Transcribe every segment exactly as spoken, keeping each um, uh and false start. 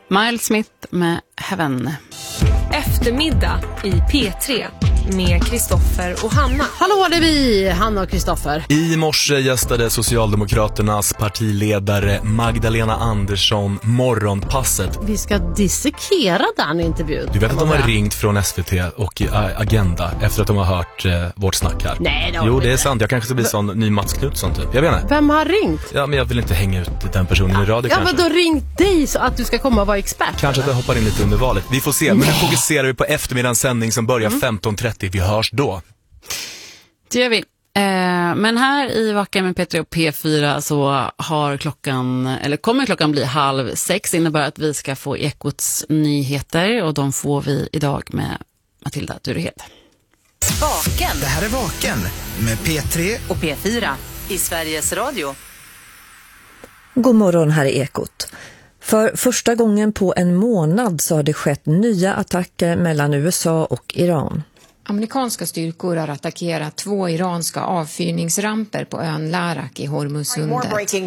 Miles Smith med Heaven. Eftermiddag i P tre med Kristoffer och Hanna. Hallå, det är vi, Hanna och Kristoffer. I morse gästade Socialdemokraternas partiledare Magdalena Andersson morgonpasset. Vi ska dissekera den intervjun. Du vet att de har ringt från S V T och Agenda efter att de har hört eh, vårt snack här. Nej, det Jo, det är sant. Jag kanske ska bli sån ny Mats Knutsson typ. Jag vet inte. Vem har ringt? Ja, men jag vill inte hänga ut den personen ja. i radio ja, kanske. Ja, men då ringt dig så att du ska komma och vara expert. Kanske att jag hoppar in lite under valet. Vi får se. Men nu fokuserar vi på eftermiddagens sändning som börjar mm. femton trettio. Vi hörs då. Det gör vi. Eh, men här i Vaken med P tre och P fyra så har klockan, eller kommer klockan bli halv sex. Det innebär att vi ska få Ekots nyheter och de får vi idag med Matilda Durehed. Vaken. Det här är Vaken med P tre och P fyra i Sveriges Radio. God morgon, här är Ekot. För första gången på en månad så har det skett nya attacker mellan U S A och Iran. Amerikanska styrkor har attackerat två iranska avfyrningsramper på ön Larak i Hormuzsundet.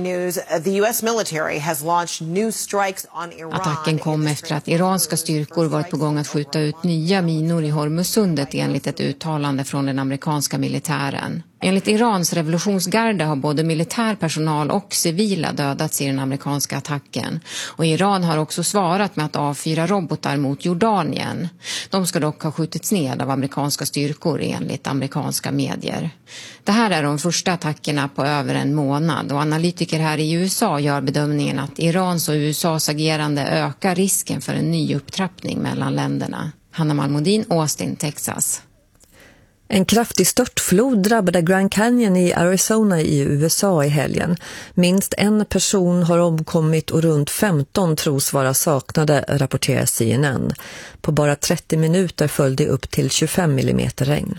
Attacken kom efter att iranska styrkor varit på gång att skjuta ut nya minor i Hormuzsundet enligt ett uttalande från den amerikanska militären. Enligt Irans revolutionsgarde har både militärpersonal och civila dödats i den amerikanska attacken. Och Iran har också svarat med att avfyra robotar mot Jordanien. De ska dock ha skjutits ned av amerikanska styrkor enligt amerikanska medier. Det här är de första attackerna på över en månad och analytiker här i U S A gör bedömningen att Irans och U S A:s agerande ökar risken för en ny upptrappning mellan länderna. Hanna Malmodin, Austin, Texas. En kraftig störtflod drabbade Grand Canyon i Arizona i U S A i helgen. Minst en person har omkommit och runt femton tros vara saknade, rapporterar C N N. På bara trettio minuter föll det upp till tjugofem millimeter regn.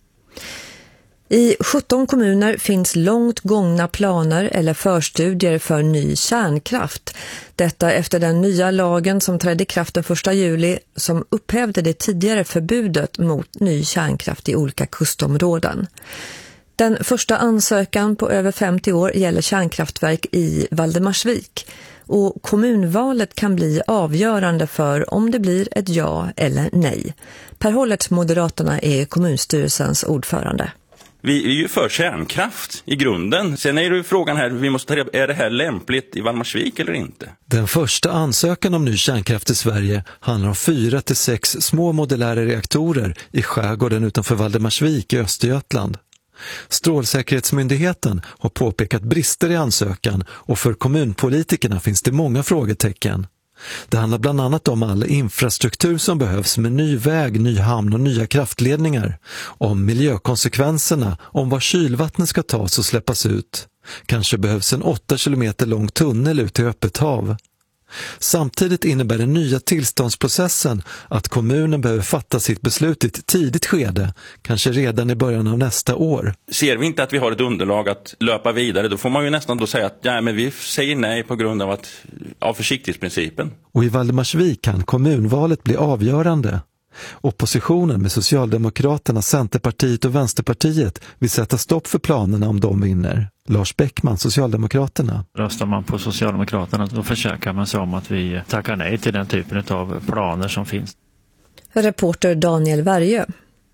I sjutton kommuner finns långt gångna planer eller förstudier för ny kärnkraft. Detta efter den nya lagen som trädde i kraft den första juli som upphävde det tidigare förbudet mot ny kärnkraft i olika kustområden. Den första ansökan på över femtio år gäller kärnkraftverk i Valdemarsvik. Och kommunvalet kan bli avgörande för om det blir ett ja eller nej. Per Hållertz, Moderaterna, är kommunstyrelsens ordförande. Vi är ju för kärnkraft i grunden. Sen är det ju frågan här, vi måste ta reda på, är det här lämpligt i Valdemarsvik eller inte? Den första ansökan om ny kärnkraft i Sverige handlar om fyra till sex små modulära reaktorer i skärgården utanför Valdemarsvik i Östergötland. Strålsäkerhetsmyndigheten har påpekat brister i ansökan och för kommunpolitikerna finns det många frågetecken. Det handlar bland annat om all infrastruktur som behövs med ny väg, ny hamn och nya kraftledningar. Om miljökonsekvenserna, om var kylvattnet ska tas och släppas ut. Kanske behövs en åtta kilometer lång tunnel ut till öppet hav. Samtidigt innebär den nya tillståndsprocessen att kommunen behöver fatta sitt beslut i ett tidigt skede, kanske redan i början av nästa år. Ser vi inte att vi har ett underlag att löpa vidare, då får man ju nästan då säga att ja, men vi säger nej på grund av, att, av försiktighetsprincipen. Och i Valdemarsvik kan kommunvalet bli avgörande. Oppositionen med Socialdemokraterna, Centerpartiet och Vänsterpartiet vill sätta stopp för planerna om de vinner. Lars Bäckman, Socialdemokraterna. Röstar man på Socialdemokraterna då försöker man sig om att vi tackar nej till den typen av planer som finns. Reporter Daniel Värjö.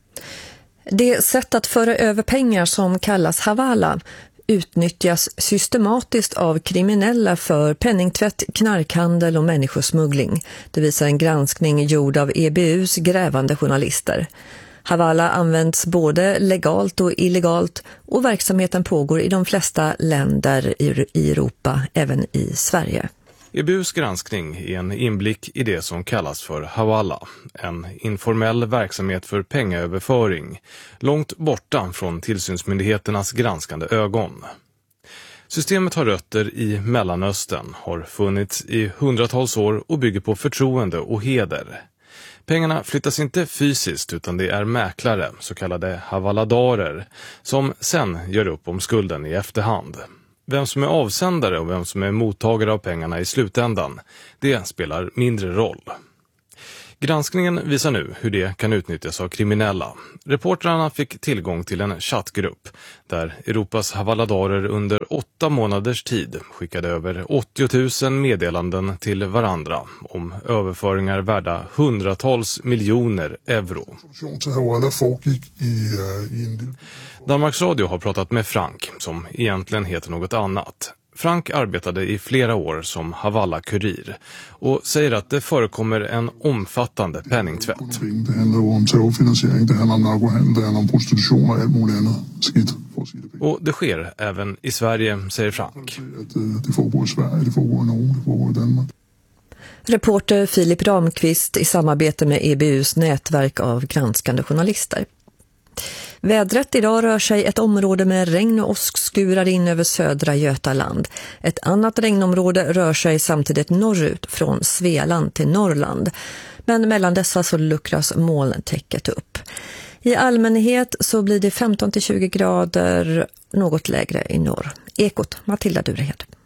Det sätt att föra över pengar som kallas havala utnyttjas systematiskt av kriminella för penningtvätt, knarkhandel och människosmuggling. Det visar en granskning gjord av E B U:s grävande journalister. Havala används både legalt och illegalt och verksamheten pågår i de flesta länder i Europa, även i Sverige. E B U:s granskning är en inblick i det som kallas för Hawala, en informell verksamhet för pengaöverföring, långt borta från tillsynsmyndigheternas granskande ögon. Systemet har rötter i Mellanöstern, har funnits i hundratals år och bygger på förtroende och heder. Pengarna flyttas inte fysiskt utan det är mäklare, så kallade havaladarer, som sen gör upp om skulden i efterhand. Vem som är avsändare och vem som är mottagare av pengarna i slutändan, det spelar mindre roll. Granskningen visar nu hur det kan utnyttjas av kriminella. Reportrarna fick tillgång till en chattgrupp där Europas havaladarer under åtta månaders tid skickade över åttio tusen meddelanden till varandra om överföringar värda hundratals miljoner euro. Danmarks Radio har pratat med Frank, som egentligen heter något annat. Frank arbetade i flera år som Havala-kurir och säger att det förekommer en omfattande penningtvätt. Det handlar om terrorfinansiering, det handlar om narkohandel, det handlar om prostitution och allt möjligt annat skitt. Och det sker även i Sverige, säger Frank. Det får i Sverige, det får i Norge, det får i Danmark. Reporter Filip Ramqvist i samarbete med E B U:s nätverk av granskande journalister. Vädret idag rör sig ett område med regn och åskskurar in över södra Götaland. Ett annat regnområde rör sig samtidigt norrut från Svealand till Norrland. Men mellan dessa så luckras molntäcket upp. I allmänhet så blir det femton till tjugo grader, något lägre i norr. Ekot, Matilda Durehed.